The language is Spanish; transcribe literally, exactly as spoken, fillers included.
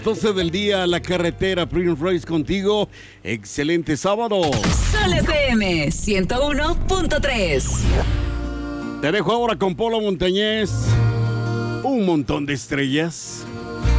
doce del día, la carretera, Prince Royce contigo. Excelente sábado. Sol F M ciento uno punto tres. Te dejo ahora con Polo Montañés. Un montón de estrellas.